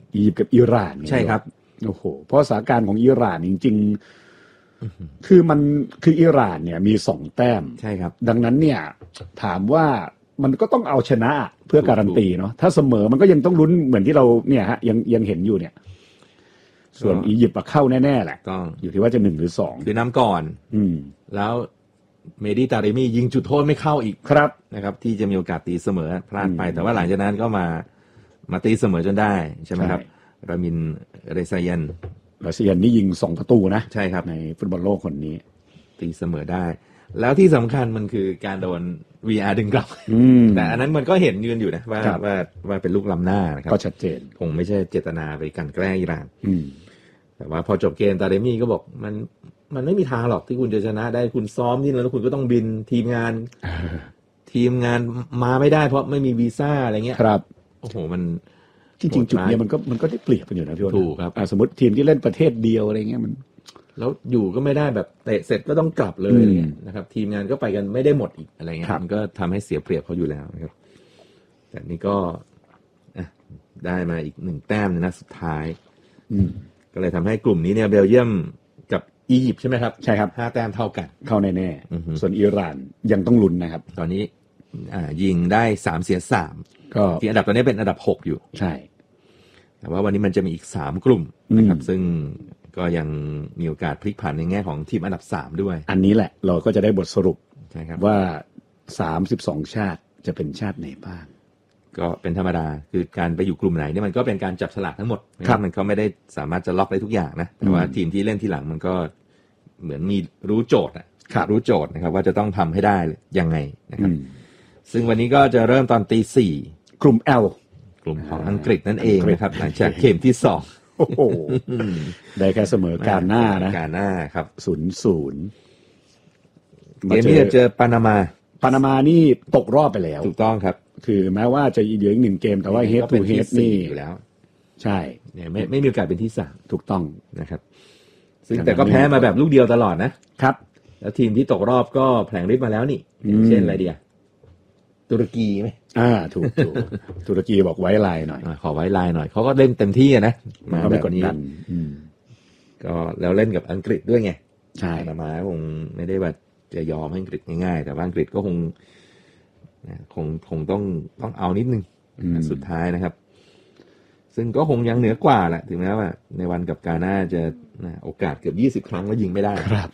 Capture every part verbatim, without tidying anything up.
อียิปต์กับอิหร่านใช่ครับโอ้โหเพราะสถานการณ์ของอิหร่านจริงๆคือมันคืออิหร่านเนี่ยมีสองแต้มใช่ครับดังนั้นเนี่ยถามว่ามันก็ต้องเอาชนะเพื่อการันตีเนาะถ้าเสมอมันก็ยังต้องลุ้นเหมือนที่เราเนี่ยฮะยังยังเห็นอยู่เนี่ยส่วนอียิปต์เข้าแน่ๆแหละต้องอยู่ที่ว่าจะหนึ่งหรือสองคือนำก่อนอืมแล้วเมดิตาริมียิงจุดโทษไม่เข้าอีกครับนะครับที่จะมีโอกาสตีเสมอพลาดไปแต่ว่าหลังจากนั้นก็มามาตีเสมอจนได้ใช่ไหมครับรามินเรซายันเรซายันนี่ยิงสองประตูนะใช่ครับในฟุตบอลโลกคนนี้ตีเสมอได้แล้วที่สำคัญมันคือการโดน วี อาร์ ดึงกลับแต่อันนั้นมันก็เห็นยืนอยู่นะว่าว่าว่าเป็นลูกล้ำหน้านะครับก็ชัดเจนคงไม่ใช่เจตนาไปกันแกล้งอิหร่านแต่ว่าพอจบเกมตาเรมี่ก็บอกมันมันไม่มีทางหรอกที่คุณจะชนะได้คุณซ้อมที่นั่นแล้วคุณก็ต้องบินทีมงานทีมงานมาไม่ได้เพราะไม่มีวีซ่าอะไรเงี้ยครับโอ้โหมันจริงๆจุดนี้มันก็มันก็ได้เปรียบกันอยู่นะพี่โอ๊ตถูกครับสมมติทีมที่เล่นประเทศเดียวอะไรเงี้ยมันแล้วอยู่ก็ไม่ได้แบบเตะเสร็จก็ต้องกลับเลยนะครับทีมงานก็ไปกันไม่ได้หมดอีกอะไรเงี้ยมันก็ทำให้เสียเปรียบเขาอยู่แล้วนะครับแต่นี่ก็ได้มาอีกหนึ่งแต้มในนัดสุดท้ายก็เลยทำให้กลุ่มนี้เนี่ยเบลเยียมกับอียิปต์ใช่ไหมครับใช่ครับห้าแต้มเท่ากันเข้าแน่ๆส่วนอิหร่านยังต้องลุ้นนะครับตอนนี้อ่ายิงได้สามเสียสามก็ที่อันดับตอนนี้เป็นอันดับหกอยู่ใช่แต่ว่าวันนี้มันจะมีอีกสามกลุ่มนะครับซึ่งก็ยังมีโอกาสพลิกผันในแง่ของทีมอันดับสามด้วยอันนี้แหละเราก็จะได้บทสรุปใช่ครับว่าสามสิบสองชาติจะเป็นชาติไหนบ้างก็เป็นธรรมดาคือการไปอยู่กลุ่มไหนเนี่ยมันก็เป็นการจับฉลากทั้งหมดมันก็ไม่ได้สามารถจะล็อกได้ทุกอย่างนะแต่ว่าทีมที่เล่นที่หลังมันก็เหมือนมีรู้โจทย์อ่ะรู้โจทย์นะครับว่าจะต้องทำให้ได้ยังไงนะครับซึ่งวันนี้ก็จะเริ่มตอนตีสี่กลุ่ม L กลุ่มของอังกฤษนั่นเองนะครับหลังจากเกมที่สองโอ้โหได้แค่เสมอการหน้านะการหน้าครับศูนย์ศูนย์เกมนี้จะเจอปานามาปานามานี่ตกรอบไปแล้วถูกต้องครับคือแม้ว่าจะเหลืออีกหนึ่งเกมแต่ว่า head to head นี่อยู่แล้วใช่เนี่ยไม่ไม่มีโอกาสเป็นที่สามถูกต้องนะครับซึ่งแต่ก็แพ้มาแบบลูกเดียวตลอดนะครับแล้วทีมที่ตกรอบก็แผลงฤทธิ์มาแล้วนี่เช่นอะไรเดียตุรกีไหมอ่าถูกถูกตุรกีบอกไว้ลายหน่อยขอไว้ลายหน่อยเขาก็เล่นเต็มที่นะมาแบบนี้ก็แล้วเล่นกับอังกฤษด้วยไงใช่ปานามาคงไม่ได้ว่าจะยอมให้อังกฤษง่ายๆแต่ว่าอังกฤษก็คงคงคงต้องต้องเอานิดนึงสุดท้ายนะครับซึ่งก็คงยังเหนือกว่าแหละถึงแม้ว่าในวันกับกาน่าจะโอกาสเกือบยี่สิบครั้งแล้วยิงไม่ได้ครับ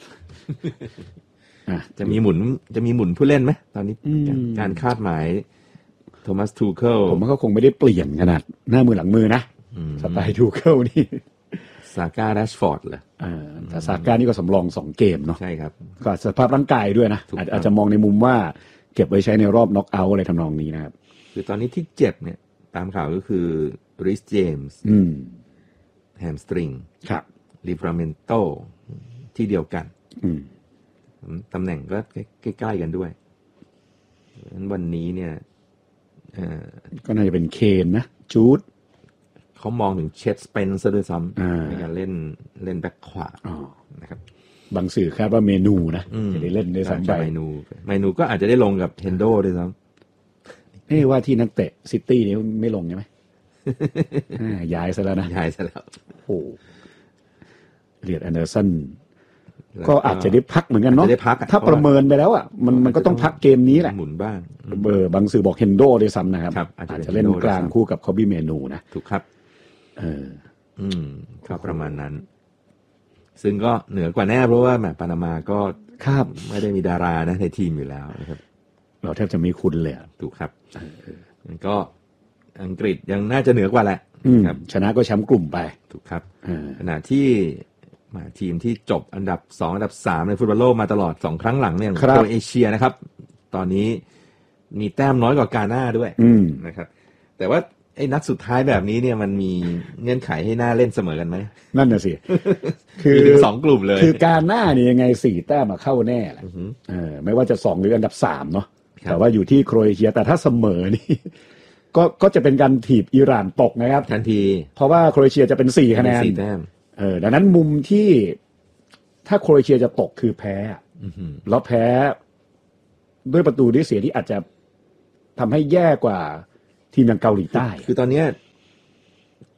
จะมีหมุนจะมีหมุนผู้เล่นไหมตอนนี้การคาดหมายโทมัสทูเคิลผมว่าเขาคงไม่ได้เปลี่ยนขนาดหน้ามือหลังมือนะสไตล์ทูเคิลนี่ซาก้าแรชฟอร์ดเหรอแต่ซาก้านี่ก็สำรองสองเกมเนาะใช่ครับก็สภาพร่างกายด้วยนะอาจจะมองในมุมว่าเก็บไว้ใช้ในรอบน็อกเอาท์อะไรทำนองนี้นะครับคือตอนนี้ที่เจ็บเนี่ยตามข่าวก็คือริสเจมส์แฮมสตริงครับลิฟราเมนโตที่เดียวกันตำแหน่งก็ใกล้ๆกันด้วยวันนี้เนี่ยก็น่าจะเป็นเคนนะจูดเขามองถึงเชสเปนซะด้วยซ้ำในการเล่นเล่นแบ็คขวานะครับบางสื่อคาดว่าเมนูนะจะได้เล่นด้วยซ้ำไปเมนูเมนูก็อาจจะได้ลงกับเฮนโดด้วยซ้ำนี่ว่าที่นักเตะซิตี้นี้ไม่ลงใช่ไหมย้ายซะแล้วนะย้ายซะแล้วโอ้เรียดแอนเดอร์สันก็อาจจะได้พักเหมือนกันเนาะถ้าประเมินไปแล้วอ่ะมันมันก็ต้องพักเกมนี้แหละหมุนบ้างเบอร์บางสื่อบอกเฮนโดด้วยซ้ำนะครับอาจจะเล่นกลางคู่กับคอบี้เมนูนะถูกครับเอออืมครับประมาณนั้นซึ่งก็เหนือกว่าแน่เพราะว่าแหมปานามาก็ครับไม่ได้มีดารานะในทีมอยู่แล้วนะครับเราแทบจะไม่คุ้นเลยถูกครับก็อังกฤษยังน่าจะเหนือกว่าแหละครับชนะก็แชมป์กลุ่มไปถูกครับขณะที่ทีมที่จบอันดับสองอันดับสามในฟุตบอลโลกมาตลอดสองครั้งหลังเนี่ยโซนเอเชียนะครับตอนนี้มีแต้มน้อยกว่ากาน่าด้วยนะครับแต่ว่าไอ้นัดสุดท้ายแบบนี้เนี่ยมันมีเงื่อนไขให้หน้าเล่นเสมอกันไหมนั่นน่ะสิคือถึงสองกลุ่มเลยคือกาน่านี่ยังไงสี่แต้มมาเข้าแน่แหละเออไม่ว่าจะสองหรืออันดับสามเนาะแต่ว่าอยู่ที่โครเอเชียแต่ถ้าเสมอนี่ก็ก็จะเป็นการถีบอิหร่านตกนะครับทันทีเพราะว่าโครเอเชียจะเป็นสี่คะแนนสี่แต้มเออดังนั้นมุมที่ถ้าโครเอเชียจะตกคือแพ้แล้วแพ้ด้วยประตูที่เสียที่อาจจะทำให้แย่กว่าทีมอย่างเกาหลีใต้คือตอนนี้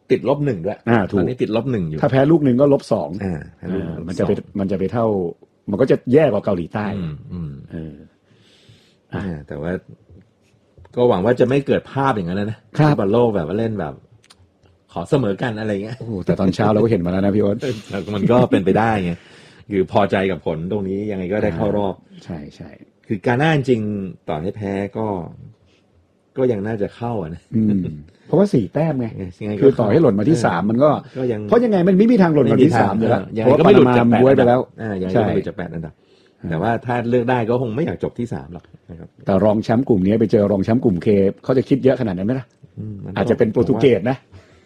ติดลบหนึ่งด้วยอ่าถูกตอนนี้ติดลบหนึ่งอยู่ถ้าแพ้ลูกหนึ่งก็ลบสองอ่าแพ้ลูกอ่ามันจะไปมันจะไปเท่ามันก็จะแย่กว่าเกาหลีใต้อืมอืมเอออ่าแต่ว่าก็หวังว่าจะไม่เกิดภาพอย่างนั้นนะครับ ฟุตบอลโลกแบบว่าเล่นแบบ ขอเสมอกันอะไรเงี้ยโอ้แต่ตอนเช้าเราก็เห็นมาแล้วนะพี่โอ๊ตแต่มันก็เป็นไปได้ไงคือพอใจกับผลตรงนี้ยังไงก็ได้เข้ารอบใช่ใช่คือกาน่าจริงต่อให้แพ้ก็ ก็ยังน่าจะเข้าอ่ะนะอืมเพราะว่าสี่แต้มไงยังไงก็คือต่อให้หล่นมาที่สามมันก็ก็ยังเพราะยังไงมันไม่มีทางหล่นมาที่สามอยู่แล้วยังเพไงราะว่าก็ไม่หลุดปาจากนาแปมาดบวยไปอันดับแล้วอ่ายังไงใช่ก็ไม่หลุดจากแปดอันดับแต่ว่าถ้าเลือกได้ก็คงไม่อยากจบที่สามหรอกนะครับแต่รองแชมป์กลุ่มนี้ไปเจอรองแชมป์กลุ่มเคเขาจะคิดเยอะขนาดนั้นไหมล่ะมมันก็อาจจะเป็นโปรตุเกสนะ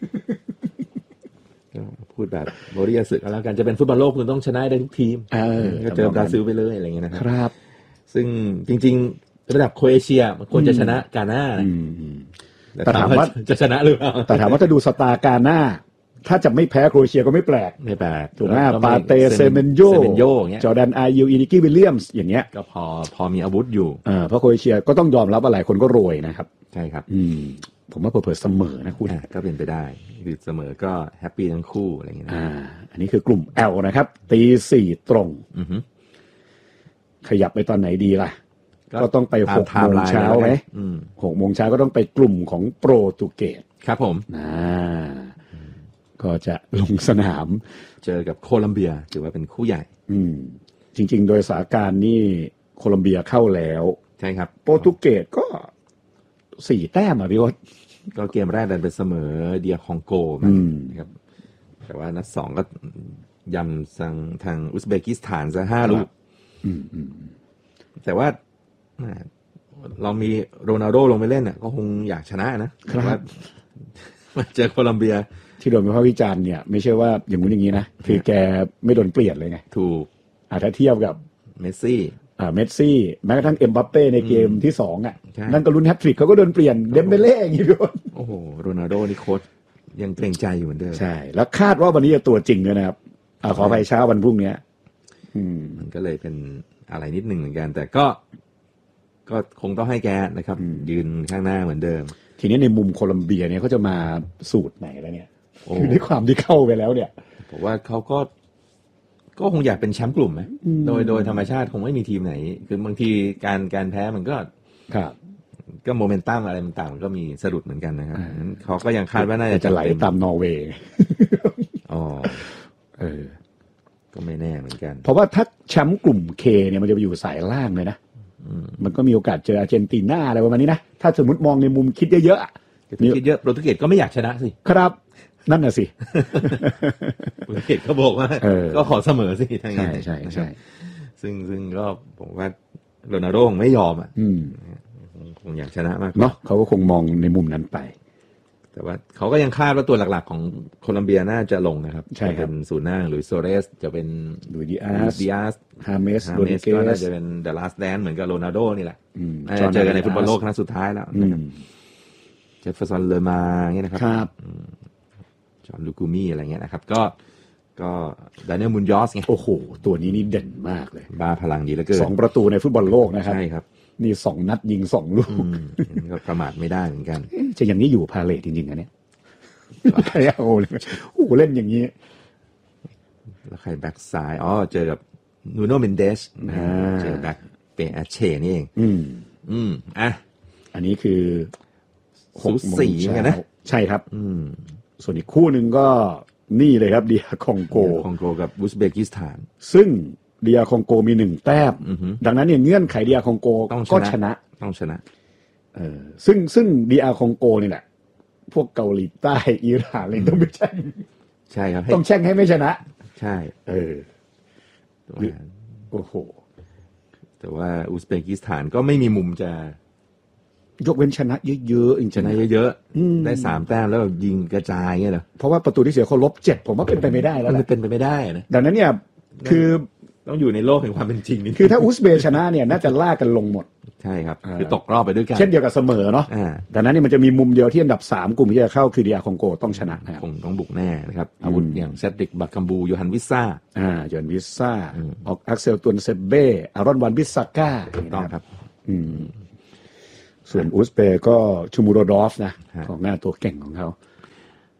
ก็พูดแบบโมริยาสึกแล้วกันจะเป็นฟุตบอลโลกคุณต้องชนะได้ทุกทีมเออก็เจอบราซิลไปเลยอะไรเงี้ยนะคครับ รับซึ่งจริงๆระดับโครเอเชียมันควรจะชนะกาน่านะอืมอืมแต่แต่ถามว่าจะชนะหรือเปล่าแต่ถามว่าถ้าดูสตาร์กาหน้า ถ้าจะไม่แพ้โครเอเชียก็ไม่แปลกไม่แปลกถูกไหมแล้วปาเตเซเมนโยเซเมนโยอย่างเงี้ยจอร์แดนอายูอินิกี้วิลเลียมส์อย่างเงี้ยก็พอพอมีอาวุธอยู่เออเพราะโครเอเชียก็ต้องยอมรับว่าหลายคนก็โรยนะครับใช่ครับอืม ผมว่าเผลอๆเสมอนะคุณอ่ะก็เป็นไปได้คือเสมอก็แฮปปี้ทั้งคู่อะไรอย่างเงี้ยนะอ่า อันนี้คือกลุ่ม L นะครับ ตีสี่ตรงอือฮึขยับไปตอนไหนดีล่ะก็ก็ต้องไปตามหกโมง timeline เช้าไหมแล้วกันอืมหกโมงเช้าก็ต้องไปกลุ่มของโปรตุเกสครับผมอ่าก็จะลงสนามเจอกับโคลัมเบียถือว่าเป็นคู่ใหญ่อืม จริง ๆ โดยสถานการณ์นี่โคลอมเบียเข้าแล้วใช่ครับโปรตุเกสก็สี่แต้มอ่ะพี่โอ๊ตก็เกมแรกดันเป็นเสมอเดียคองโกอืมันมนะครับแต่ว่านัดสองก็ยำทางทางอุซเบกิสถานซะห้าลูกอืมอืมแต่ว่าแหม่เรามีโรนัลโดลงไปเล่นน่ะก็คงอยากชนะนะแต่ว่ามาเจอโคลัมเบียที่โดนวิพากษ์วิจารณ์เนี่ยไม่ใช่ว่าอย่างนู้นอย่างนี้นะ คือแกไม่โดนเปลี่ยนเลยไงถูกอ่าถ้าเทียบกับเมสซี่อ่าเมสซี่แม้กระทั่งเอ็มบัปเป้ในเกมที่สองอ่ะใช่นั่นก็ลุ้นแฮตทริกเขาก็โดนเปลี่ยนเดมเบเล่อย่างนี้พี่โอ๊ตโอ้โหโรนัลโดนี่โค้ชยังเกรงใจอยู่เหมือนเดิมใช่ แล้วคาดว่าวันนี้จะตัวจริงด้วยนะครับอ่าขอไปเช้าวันพรุ่งนี้อืมมันก็เลยเป็นอะไรนิดหนึ่งเหมือนกัน แต่ก็ ก็คงต้องให้แกนะครับ ยืนข้างหน้าเหมือนเดิมทีนี้ในมุมโคลัมเบียเนี่ยเขาจะมาสูตรไหนแล้วเนี่ยโอ้คือด้วยความที่เข้าไปแล้วเนี่ยผมว่าเขาก็ ก็คงอยากเป็นแชมป์กลุ่มไหมโดยโดยธรรมชาติคงไม่มีทีมไหน คือบางทีการการแพ้มันก็ครับก็โมเมนตัมอะไรต่างๆมันก็มีสะดุดเหมือนกันนะครับเขาก็ยังคาดว่าน่าจะจะไหลเต็ตามนอร์เวย์อ๋อเออก็ไม่แน่เหมือนกันเพราะว่าถ้าแชมป์กลุ่มเคเนี่ยมันจะไปอยู่สายล่างเลยนะมันก็มีโอกาสเจออาร์เจนตินาอะไรประมาณนี้นะ ถ้าสมมติมองในมุมคิดเยอะๆอะคิดเยอะโปรตุเกสก็ไม่อยากชนะสิครับ นั่นน่ะสิโปรตุเกสก็บอกว่าเออก็ขอเสมอสิทางใช่นี้ใช่ใช่ซึ่งซึ่งก็ผมว่าโรนัลโดคงไม่ยอมอ่ะอืมคงคงอยากชนะมากกว่าเนาะเขาก็คงมองในมุมนั้นไปแต่ว่าเขาก็ยังคาดว่าตัวหลักๆของโคลัมเบียน่าจะลงนะครับใช่ครับจะเป็นศูนย์หน้าหรือโซเรสจะเป็นลุยดิอาสดิอาสฮาเมสฮาโรเมดิสเกก็น่าสจะเป็นเดอะลาสแดนเหมือนกับโรนัลโดนี่แหละอืมน่าจะเจอกันในฟุตบอลโลกครั้งสุดท้ายแล้วอืนะครับมเจฟเฟอร์สันเลอมาอย่างเงี้ยนะครับครับจอห์นลูกูมี่อะไรเงี้ยนะครับ ก็ก็ดานิเอลมุนยอสไงโอ้โห ตัวนี้นี่เด่นมากเลยบ้าพลังดีเหลือเกินสองประตูในฟุตบอลโลกนะครับใช่ครับนี่สองนัดยิงสองลูกอืมก็ประมาทไม่ได้เหมือนกันเอ๊ะจะอย่างนี้อยู่พาเลทจริงๆนะเนี่ยใครเอาเลยโอ้โหเล่นอย่างนี้แล้วใครแบ็กซ้ายอ๋อเจอกับนูโนเมนเดสนะอ่าเจอแบ็กเปอาเชนี่เองอืมอืมอ่ะอันนี้คือสูสีเหมือนกันนะใช่ครับอืมส่วนอีกคู่หนึ่งก็นี่เลยครับเดียคองโกคองโกกับอุซเบกิสถานซึ่งเดียคองโกมีหนึ่งแต้มอือฮึดังนั้นเนี่ยเงื่อนไขเดียคองโกต้องชนะก็ชนะต้องชนะเออซึ่งซึ่งเดียคองโกนี่แหละ พวกเกาหลีใต้อิหร่านอะไรต้องไปแช่งใช่ครับให้ต้องแช่งให้ไม่ชนะใช่เออแต่ว่าโอ้โหแต่ว่าอุซเบกิสถานก็ไม่มีมุมจะยกเว้นชนะเยอะๆจริงๆชนะเยอะอืมๆได้สามแต้มแล้วแบบยิงกระจายเงี้ยเหรอเพราะว่าประตูที่เสียเขาลบเจ็ดผมว่าเป็นไปไม่ได้แล้วมันแหละเป็นไปไม่ได้นะดังนั้นเนี่ยคือต้องอยู่ในโลกแห่งความเป็นจริงนี่คือถ้าอุซเบย์ชนะเนี่ยน่าจะลากกันลงหมดใช่ครับอ่าคือตกรอบไปด้วยกันเช่นเดียวกับเสมอเนาะอ่าดังนั้นเนี่ยมันจะมีมุมเดียวที่อันดับสามกลุ่มที่จะเข้าคือเดียคองโกต้องชนะนะครับคงต้องบุกแน่นะครับ อาวุธอย่างเซดริกบัคคัมบูโยฮันวิซ่าอ่าจอห์นวิสซ่าออกอักเซลตุนเซเบ้อารอนวันบิสซาก้าถูกต้องครับอืมส่วนอุซเบย์ก็ชูมูโรดอฟนะฮะของหน้าตัวเก่งของเขา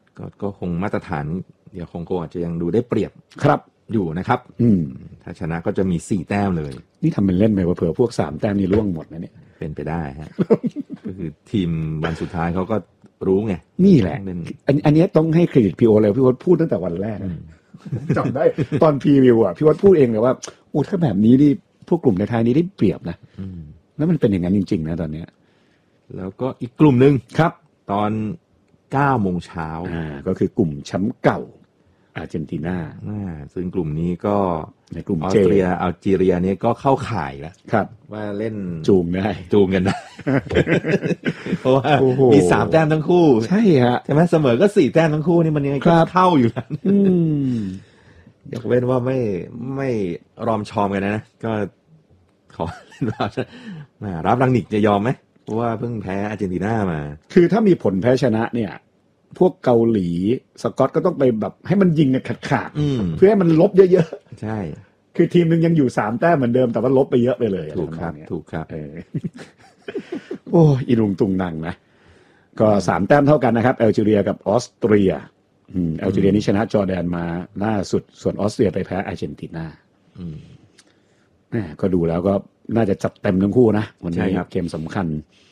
ก็ก็คงมาตรฐานเดี๋ยวคองโกอาจจะยังดูได้เปรียบครับอยู่นะครับอืมถ้าชนะก็จะมีสี่แต้มเลยนี่ทำเป็นเล่นไปว่าเผื่อพวกสามแต้มนี่ล่วงหมดนะเนี่ยเป็นไปได้ฮะ ก็คือทีมวันสุดท้ายเขาก็รู้ไงนี่แหละเป็นอันอันนี้ต้องให้เครดิตพี่โอเลยพี่โอพูดตั้งแต่วันแรกนะจำได้ตอนพรีวิวอ่ะพี่โอพูดเองเลยว่าโอ้ถ้าแบบนี้นี่พวกกลุ่มในไทยนี้ได้เปรียบนะอืมแล้วมันเป็นอย่างนั้นจริงๆนะตอนเนี้ยแล้วก็อีกกลุ่มหนึ่งครับตอนเก้าโมงเช้าอ่าก็คือกลุ่มแชมป์เก่าอาร์เจนตินาอ่าซึ่งกลุ่มนี้ก็ในกลุ่มออสเจเตรียอัลจีเรียเนี่ยก็เข้าข่ายแล้วครับว่าเล่นจูงได้จูงกันได้ เพราะว่าโอ้โหมีสามแต้มทั้งคู่ใช่ฮะใช่ไหมเสมอก็สี่แต้มทั้งคู่นี่มันยังไงครัก็บเข้าอยู่แล้วอืมยกเว้นว่าไม่ไม่รอมชอมกันนะ ก็ขอเล่นรับมารับรังนิกจะยอมไหมเพราะว่าเพิ่งแพ้อาร์เจนตินามาคือถ้ามีผลแพ้ชนะเนี่ย พวกเกาหลีสกอตก็ต้องไปแบบให้มันยิงกันขาดอืมๆเพื่อให้มันลบเยอะใช่ๆคือทีมหนึ่งยังอยู่สามแต้มเหมือนเดิมแต่ว่าลบไปเยอะไปเลยถูกครับอะไปะมาณเนี้ยถูกครับเออ โอ้อีลุงตุงนังนะก็สามแต้มเท่ากันนะครับแอลจีเรียกับออสเตรียอืมแอลจีเรียนี่ชนะจอร์แดนมาล่าสุดส่วนออสเตรียไปแพ้อาร์เจนตินาอืมแหม่ก็ดูแล้วก็น่าจะจัดเต็มทั้งคู่นะวันใช่นี้ครับเกมสำคัญ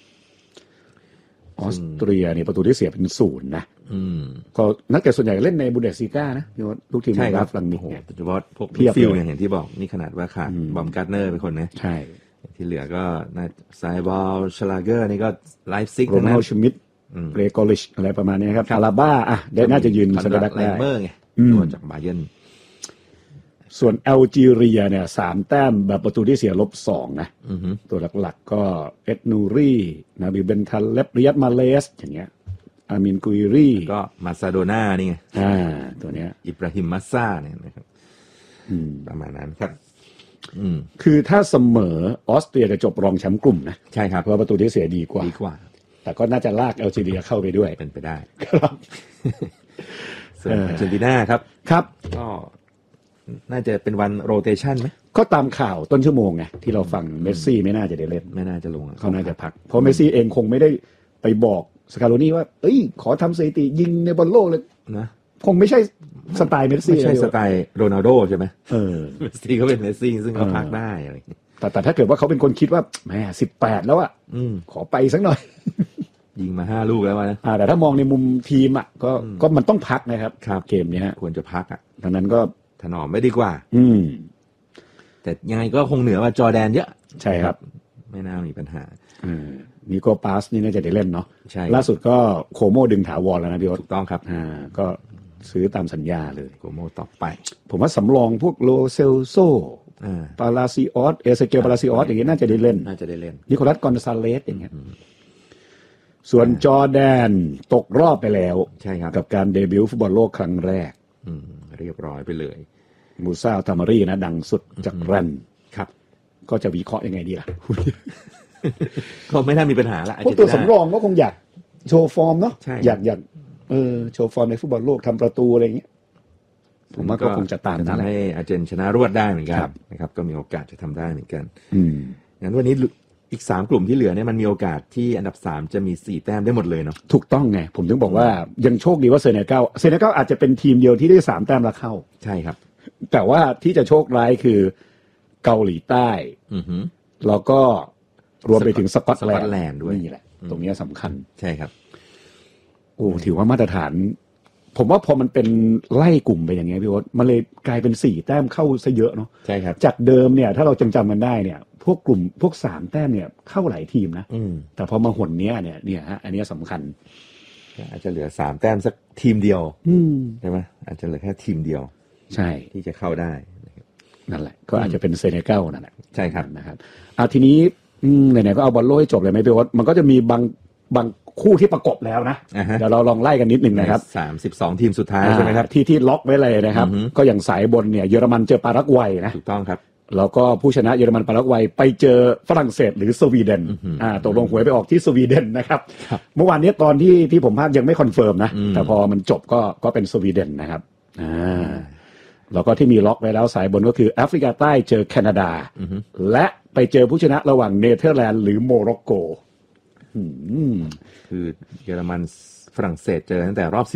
ออสเตรียนี่ประตูที่เสียเป็นศูนย์นะอืมก็นักเตะส่วนใหญ่เล่นในบูเดสลีกานะพี่ว่าลูกทีมใช่ครับฟลังนิกโอ้โหเนี่ยโดยเฉพาะพวกเพียบฟิลเลยเนี่ยเห็นที่บอกนี่ขนาดว่าขาดอืมบอมการ์เนอร์เป็นคนนะใช่ที่เหลือก็น่าไซบอลชลาเกอร์นี่ก็ไลฟ์ซิกโรทั้งนันั้ลนชมิดอืมเกรโกลิชอะไรประมาณนี้ครับอาราบ้าอ่ะได้น่าจะยืนคอนเซนเตอร์แบ็กไลได้เมอร์ไงอืมตัวจากบาเยิร์นส่วนแอลจีเรียเนี่ยสามแต้มแบบประตูที่เสียลบสองนะอือฮึตัวหลักๆก็เอ็ดนูรีนาบิเบนทัลเลบริยัตมาเลสอย่างเงี้ยอามินกุยรีก็มาซาโดนานี่ไงอ่าตัวเนี้ยอิบราฮิมมัสซาเนี่ยนะครับอืมประมาณนั้นครับ อืมคือถ้าเสมอออสเตรียจะจบรองแชมป์กลุ่มนะใช่ครับเพราะว่าประตูที่เสียดีกว่าดีกว่าแต่ก็น่าจะลากแอลจีเรียเข้าไปด้วยเป็นไปได้ครับส่วนเออออาร์เจนตินาครับครับก็น่าจะเป็นวันโรเตชันไหมก็ตามข่าวต้นชั่วโมงไงที่เราฟังเมสซี่ไม่น่าจะได้เล่นไม่น่าจะลงอะเขาน่าจะพัก เพราะเมสซี่เองคงไม่ได้ไปบอกสคาโรนี่ว่า เอ้ย ขอทำสถิติยิงในบอลโลกเลยนะคงไม่ใช่สไตล์เมสซี่ไม่ใช่เลยสไตล์โรนัลโดใช่ไหมเออเมสซี่ก็เป็นเมสซี่ซึ่งเขาเออพักได้อะไรอย่างเงี้ยแต่แต่ถ้าเกิดว่าเขาเป็นคนคิดว่าแหมสิบแปดแล้วอะอืมขอไปสักหน่อยยิงมาห้าลูกแล้วนะอ่าแต่ถ้ามองในมุมทีมอะก็ก็มันต้องพักนะครับครับเกมเนี้ยฮะควรจะพักอ่ะดังนั้นก็ถนอมไม่ดีกว่าอืมแต่ยังไงก็คงเหนือกว่าจอร์แดนเยอะใช่ครับไม่น่ามีปัญหาเออนิโก้ปาสนี่น่าจะได้เล่นเนาะใช่ล่าสุดก็โคโมดึงถาวรแล้วนะพี่โอ๊ตถูกต้องครับอ่า ก็ซื้อตามสัญญาเลยโกโมต่อไปผมว่าสำรองพวกโลเซลโซอ่าปาลาซิออสเอเซเกลปาลาซิออสอย่างเงี้ยน่าจะได้เล่นน่าจะได้เล่นนิโคลัสกอนซาเลสอย่างเงี้ยส่วนจอร์แดนตกรอบไปแล้วใช่ครับกับการเดบิวต์ฟุตบอลโลกครั้งแรกอืมเรียบร้อยไปเลยมูซาอัลตามารีนะ ดังสุดจากแรนครับก็จะวิเคราะห์ยังไงดีล่ะก็ไม่น่ามีปัญหาละพวกตัวสำรองก็คงอยากโชว์ฟอร์มเนาะใช่อยากอยากเออโชว์ฟอร์มในฟุตบอลโลกทำประตูอะไรอย่างเงี้ยผมว่าก็คงจะตามนั้นทำให้อาร์เจนชนะรวดได้เหมือนกันครับนะครับ ก็มีโอกาสจะทำได้เหมือนกันอืมงั้นวันนี้อีกสามกลุ่มที่เหลือเนี่ยมันมีโอกาสที่อันดับสามจะมีสี่แต้มได้หมดเลยเนาะถูกต้องไง ผมถึงบอกว่ายังโชคดีว่าเซเนกัลเซเนกัลอาจจะเป็นทีมเดียวที่ได้สามแต้มแล้วเข้าใช่ครับแต่ว่าที่จะโชคร้ายคือเกาหลีใต้อือหือแล้วก็รวมไปถึงสกอตแลสกอตแลนนด์ด์ด้วยนี่แหละ ตรงเนี้ยสำคัญใช่ครับโอ้ถือว่ามาตรฐาน ผมว่าพอมันเป็นไล่กลุ่มไปอย่างเงี้ยพี่โอ๊ตมันเลยกลายเป็นสี่แต้มเข้าซะเยอะเนาะใช่ครับจากเดิมเนี่ย ถ้าเราจำจำกันได้เนี่ย พวกกลุ่มพวกสามแต้มเนี่ยเข้าหลายทีมนะอืมแต่พอมาหนเนี้ยเนี่ยเนี่ยฮะอันเนี้ยสำคัญอาจจะเหลือสามแต้มสักทีมเดียวอืมใช่ไหมอาจจะเหลือแค่ทีมเดียวใช่ที่จะเข้าได้นั่นแหละ ก็อาจจะเป็นเซเนกัลนั่นแหละใช่ครับนะครับอ่ะทีนี้อืมไหนๆก็เอาบอลโลกให้จบเลยไหมพี่โอ๊ตมันก็จะมีบางบางคู่ที่ประกบแล้วนะอ่าฮะเดี๋ยวเราลองไล่กันนิดหนึ่งนะครับสามสิบสองทีมสุดท้ายใช่ไหมครับที่ที่ล็อกไว้เลยนะครับอือฮึก็อย่างสายบนเนี่ยเยอรมันเจอปารากวัยนะถูกต้องครับแล้วก็ผู้ชนะเยอรมันปารากวัยไปเจอฝรั่งเศสหรือสวีเดนอือฮึอ่าตกลงหวยไปออกที่สวีเดนนะครับครับเมื่อวานนี้ตอนที่ที่ผมพากยังไม่คอนเฟิร์มนะอืมแต่พอมันจบก็ก็เป็นสวีเดนนะครับอ่าแล้วก็ที่มีล็อกไว้แล้วสายบนก็คือแอฟริกาใต้เจอแคนาดาอือฮึและไปเจอผู้ชนะระหว่างเนเธอร์แลนด์หรือโมร็อกโกอืมคือเยอรมันฝรั่งเศสเจอตั้งแต่รอบ